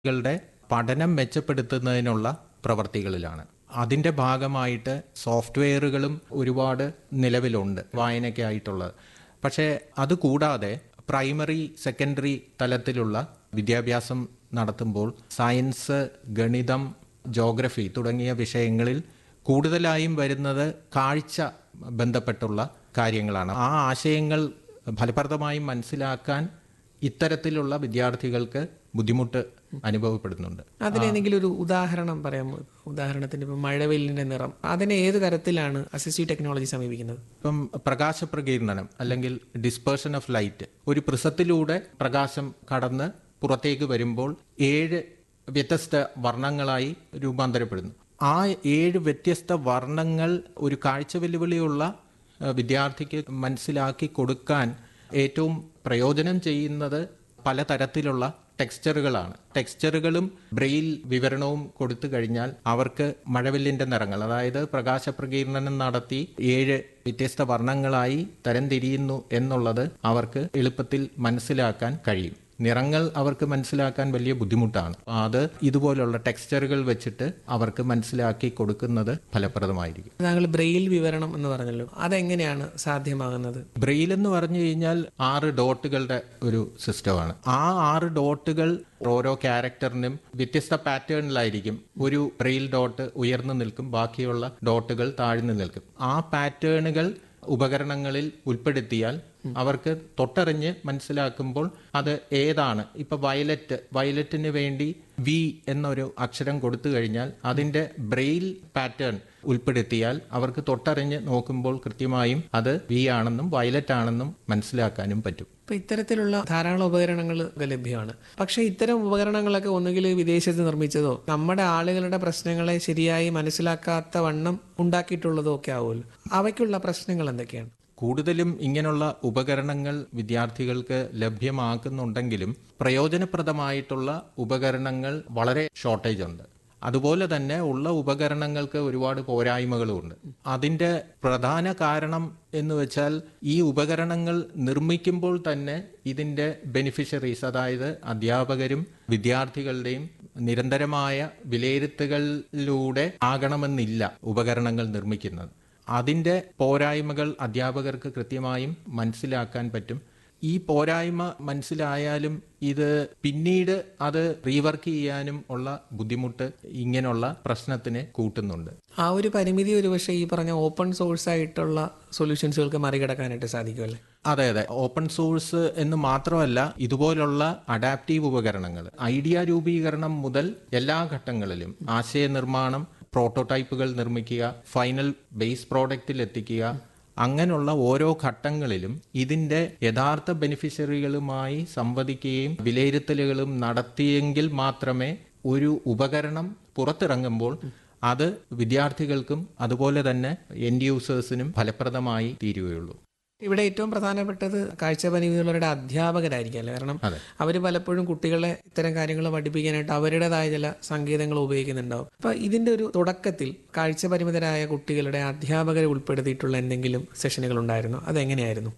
കളുടെ പഠനം മെച്ചപ്പെടുത്തുന്നതിനുള്ള പ്രവർത്തികളിലാണ്. അതിൻ്റെ ഭാഗമായിട്ട് സോഫ്റ്റ്വെയറുകളും ഒരുപാട് നിലവിലുണ്ട് വായനയ്ക്കായിട്ടുള്ളത്. പക്ഷേ അതുകൂടാതെ പ്രൈമറി സെക്കൻഡറി തലത്തിലുള്ള വിദ്യാഭ്യാസം നടത്തുമ്പോൾ സയൻസ്, ഗണിതം, ജോഗ്രഫി തുടങ്ങിയ വിഷയങ്ങളിൽ കൂടുതലായും വരുന്നത് കാഴ്ച ബന്ധപ്പെട്ടുള്ള കാര്യങ്ങളാണ്. ആ ആശയങ്ങൾ ഫലപ്രദമായി മനസ്സിലാക്കാൻ ഇത്തരത്തിലുള്ള വിദ്യാർത്ഥികൾക്ക് ബുദ്ധിമുട്ട് അനുഭവപ്പെടുന്നുണ്ട്. അതിനെന്തെങ്കിലും ഒരു ഉദാഹരണം പറയാമോ? ഉദാഹരണത്തിന് ഇപ്പം മഴവെല്ലിന്റെ നിറം, അതിനെ ഏത് തരത്തിലാണ് അസിസ്റ്റീവ് ടെക്നോളജി സമീപിക്കുന്നത്? ഇപ്പം പ്രകാശപ്രകീർണനം അല്ലെങ്കിൽ ഡിസ്പേർഷൻ ഓഫ് ലൈറ്റ്, ഒരു പ്രിസത്തിലൂടെ പ്രകാശം കടന്ന് പുറത്തേക്ക് വരുമ്പോൾ 7 വ്യത്യസ്ത വർണ്ണങ്ങളായി രൂപാന്തരപ്പെടുന്നു. ആ 7 വ്യത്യസ്ത വർണ്ണങ്ങൾ ഒരു കാഴ്ച വെല്ലുവിളിയുള്ള വിദ്യാർത്ഥിക്ക് മനസ്സിലാക്കി കൊടുക്കാൻ ഏറ്റവും പ്രയോജനം ചെയ്യുന്നത് പലതരത്തിലുള്ള ടെക്സ്ചറുകളാണ്. ടെക്സ്ചറുകളും ബ്രെയിൽ വിവരണവും കൊടുത്തു കഴിഞ്ഞാൽ അവർക്ക് മഴവില്ലിന്റെ നിറങ്ങൾ, അതായത് പ്രകാശപ്രകീർണനം നടത്തി 7 വ്യത്യസ്ത വർണ്ണങ്ങളായി തരംതിരിയുന്നു എന്നുള്ളത് അവർക്ക് എളുപ്പത്തിൽ മനസ്സിലാക്കാൻ കഴിയും. നിറങ്ങൾ അവർക്ക് മനസ്സിലാക്കാൻ വലിയ ബുദ്ധിമുട്ടാണ്. അത് ഇതുപോലുള്ള ടെക്സ്ചറുകൾ വെച്ചിട്ട് അവർക്ക് മനസ്സിലാക്കി കൊടുക്കുന്നത് ഫലപ്രദമായിരിക്കും. താങ്കൾ ബ്രെയിൽ വിവരണം എന്ന് പറഞ്ഞല്ലോ, അതെങ്ങനെയാണ് സാധ്യമാകുന്നത്? ബ്രെയിൽ എന്ന് പറഞ്ഞു കഴിഞ്ഞാൽ 6 ഡോട്ടുകളുടെ ഒരു സിസ്റ്റമാണ്. ആ 6 ഡോട്ടുകൾ ഓരോ ക്യാരക്ടറിനും വ്യത്യസ്ത പാറ്റേണിലായിരിക്കും. ഒരു ബ്രെയിൽ ഡോട്ട് ഉയർന്നു നിൽക്കും, ബാക്കിയുള്ള ഡോട്ടുകൾ താഴ്ന്നു നിൽക്കും. ആ പാറ്റേണുകൾ ഉപകരണങ്ങളിൽ ഉൾപ്പെടുത്തിയാൽ അവർക്ക് തൊട്ടറിഞ്ഞ് മനസ്സിലാക്കുമ്പോൾ അത് ഏതാണ്. ഇപ്പൊ വയലറ്റിന് വേണ്ടി വി എന്നൊരു അക്ഷരം കൊടുത്തു കഴിഞ്ഞാൽ അതിന്റെ ബ്രെയിൽ പാറ്റേൺ ഉൾപ്പെടുത്തിയാൽ അവർക്ക് തൊട്ടറിഞ്ഞ് നോക്കുമ്പോൾ കൃത്യമായും അത് വി ആണെന്നും വയലറ്റ് ആണെന്നും മനസ്സിലാക്കാനും പറ്റും. ഇപ്പൊ ഇത്തരത്തിലുള്ള ധാരാളം ഉപകരണങ്ങൾ ലഭ്യമാണ്. പക്ഷെ ഇത്തരം ഉപകരണങ്ങളൊക്കെ ഒന്നുകിൽ വിദേശത്ത് നിർമ്മിച്ചതോ നമ്മുടെ ആളുകളുടെ പ്രശ്നങ്ങളെ ശരിയായി മനസ്സിലാക്കാത്ത വണ്ണം ഉണ്ടാക്കിയിട്ടുള്ളതോ ഒക്കെ ആവുമല്ലോ. അവയ്ക്കുള്ള പ്രശ്നങ്ങൾ എന്തൊക്കെയാണ്? കൂടുതലും ഇങ്ങനെയുള്ള ഉപകരണങ്ങൾ വിദ്യാർത്ഥികൾക്ക് ലഭ്യമാക്കുന്നുണ്ടെങ്കിലും പ്രയോജനപ്രദമായിട്ടുള്ള ഉപകരണങ്ങൾ വളരെ ഷോർട്ടേജ് ഉണ്ട്. അതുപോലെ തന്നെ ഉള്ള ഉപകരണങ്ങൾക്ക് ഒരുപാട് പോരായ്മകളുമുണ്ട്. അതിൻ്റെ പ്രധാന കാരണം എന്ന് വെച്ചാൽ ഈ ഉപകരണങ്ങൾ നിർമ്മിക്കുമ്പോൾ തന്നെ ഇതിൻ്റെ ബെനിഫിഷ്യറീസ്, അതായത് അധ്യാപകരും വിദ്യാർത്ഥികളുടെയും നിരന്തരമായ വിലയിരുത്തലിലൂടെ ആകണമെന്നില്ല ഉപകരണങ്ങൾ നിർമ്മിക്കുന്നത്. അതിൻ്റെ പോരായ്മകൾ അധ്യാപകർക്ക് കൃത്യമായും മനസ്സിലാക്കാൻ പറ്റും. ഈ പോരായ്മ മനസ്സിലായാലും ഇത് പിന്നീട് അത് റീവർക്ക് ചെയ്യാനും ഉള്ള ബുദ്ധിമുട്ട് ഇങ്ങനെയുള്ള പ്രശ്നത്തിന് കൂട്ടുന്നുണ്ട്. ആ ഒരു പരിമിതി ഒരുപക്ഷെ ഈ പറഞ്ഞ ഓപ്പൺ സോഴ്സ് ആയിട്ടുള്ള സൊല്യൂഷൻസുകൾക്ക് മറികടക്കാനായിട്ട് സാധിക്കുമല്ലേ? അതെ, ഓപ്പൺ സോഴ്സ് എന്ന് മാത്രമല്ല, ഇതുപോലുള്ള അഡാപ്റ്റീവ് ഉപകരണങ്ങൾ ഐഡിയ രൂപീകരണം മുതൽ എല്ലാ ഘട്ടങ്ങളിലും ആശയനിർമ്മാണം, പ്രോട്ടോടൈപ്പുകൾ നിർമ്മിക്കുക, ഫൈനൽ ബേസ് പ്രോഡക്റ്റിൽ എത്തിക്കുക, അങ്ങനെയുള്ള ഓരോ ഘട്ടങ്ങളിലും ഇതിന്റെ യഥാർത്ഥ ബെനിഫിഷ്യറികളുമായി സംവദിക്കുകയും വിലയിരുത്തലുകളും നടത്തിയെങ്കിൽ മാത്രമേ ഒരു ഉപകരണം പുറത്തിറങ്ങുമ്പോൾ അത് വിദ്യാർത്ഥികൾക്കും അതുപോലെ തന്നെ എൻഡ് യൂസേഴ്സിനും ഫലപ്രദമായി തീരുകയുള്ളൂ. ഇവിടെ ഏറ്റവും പ്രധാനപ്പെട്ടത് കാഴ്ചപരിമിതിയുള്ളവരുടെ അധ്യാപകരായിരിക്കും അല്ലേ? കാരണം അവർ പലപ്പോഴും കുട്ടികളെ ഇത്തരം കാര്യങ്ങൾ പഠിപ്പിക്കാനായിട്ട് അവരുടേതായ ചില സങ്കേതങ്ങൾ ഉപയോഗിക്കുന്നുണ്ടാവും. അപ്പൊ ഇതിന്റെ ഒരു തുടക്കത്തിൽ കാഴ്ചപരിമിതരായ കുട്ടികളുടെ അധ്യാപകരെ ഉൾപ്പെടുത്തിയിട്ടുള്ള എന്തെങ്കിലും സെഷനുകൾ ഉണ്ടായിരുന്നോ? അതെങ്ങനെയായിരുന്നു?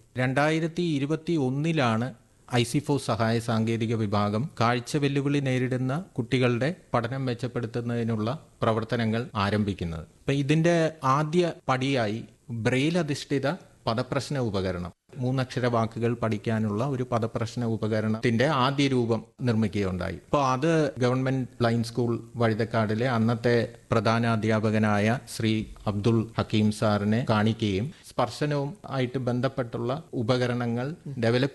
2021 ICFO സഹായ സാങ്കേതിക വിഭാഗം കാഴ്ച വെല്ലുവിളി നേരിടുന്ന കുട്ടികളുടെ പഠനം മെച്ചപ്പെടുത്തുന്നതിനുള്ള പ്രവർത്തനങ്ങൾ ആരംഭിക്കുന്നത്. അപ്പം ഇതിന്റെ ആദ്യ പടിയായി ബ്രെയിൽ അധിഷ്ഠിത പദപ്രശ്ന ഉപകരണം, 3 അക്ഷര വാക്കുകൾ പഠിക്കാനുള്ള ഒരു പദപ്രശ്ന ഉപകരണത്തിന്റെ ആദ്യ രൂപം നിർമ്മിക്കുകയുണ്ടായി. അപ്പോൾ അത് ഗവൺമെന്റ് ബ്ലൈൻഡ് സ്കൂൾ വഴുതക്കാടിലെ അന്നത്തെ പ്രധാന അധ്യാപകനായ ശ്രീ അബ്ദുൾ ഹക്കീം സാറിനെ കാണിക്കുകയും സ്പർശനവും ആയിട്ട് ബന്ധപ്പെട്ടുള്ള ഉപകരണങ്ങൾ ഡെവലപ്പ്